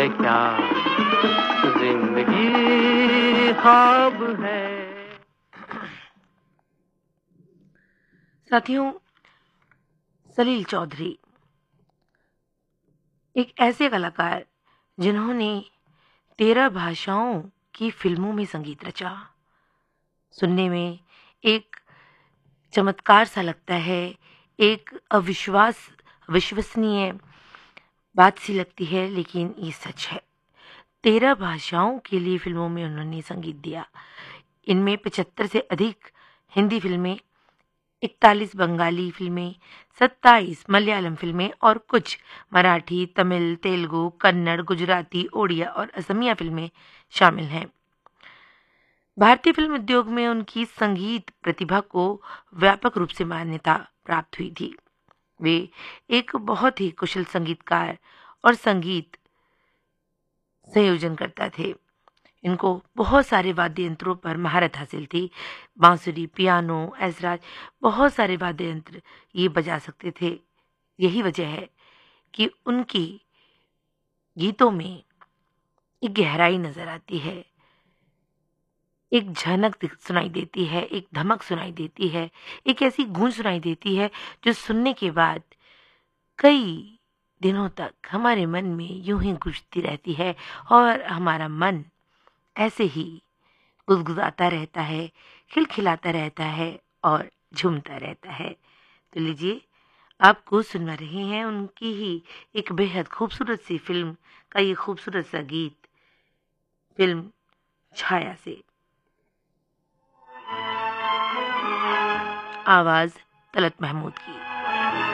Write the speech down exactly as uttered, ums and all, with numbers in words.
है क्या जिंदगी ख्वाब है। साथियों, सलील चौधरी एक ऐसे कलाकार जिन्होंने तेरह भाषाओं की फिल्मों में संगीत रचा। सुनने में एक चमत्कार सा लगता है, एक अविश्वास विश्वसनीय बात सी लगती है, लेकिन ये सच है। तेरह भाषाओं के लिए फिल्मों में उन्होंने संगीत दिया। इनमें पचहत्तर से अधिक हिंदी फिल्में, इकतालीस बंगाली फिल्में, सत्ताईस मलयालम फिल्में और कुछ मराठी, तमिल, तेलुगु, कन्नड़, गुजराती, ओडिया और असमिया फिल्में शामिल हैं। भारतीय फिल्म उद्योग में उनकी संगीत प्रतिभा को व्यापक रूप से मान्यता प्राप्त हुई थी। वे एक बहुत ही कुशल संगीतकार और संगीत संयोजन करता थे। इनको बहुत सारे वाद्य यंत्रों पर महारत हासिल थी। बांसुरी, पियानो, एसराज, बहुत सारे वाद्य यंत्र ये बजा सकते थे। यही वजह है कि उनकी गीतों में एक गहराई नजर आती है, एक झनक दिख- सुनाई देती है, एक धमक सुनाई देती है, एक ऐसी गूंज सुनाई देती है जो सुनने के बाद कई दिनों तक हमारे मन में यूं ही गूंजती रहती है और हमारा मन ऐसे ही गुदगुदाता रहता है, खिलखिलाता रहता है और झूमता रहता है। तो लीजिए, आपको सुनवा रहे हैं उनकी ही एक बेहद खूबसूरत सी फिल्म का ये खूबसूरत सा गीत, फिल्म छाया से। आवाज तलत महमूद की।